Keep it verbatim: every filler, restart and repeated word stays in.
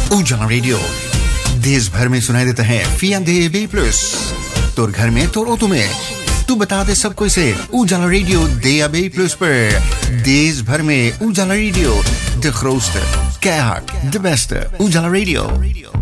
उजाला रेडियो देश भर में सुनाई देता है फियांदे बी प्लस तोर घर में तोर ऑटो में तू बता दे सबको इसे उजाला रेडियो दे बी प्लस पर देश भर में उजाला रेडियो द ग्रोotste keihard de beste उजाला रेडियो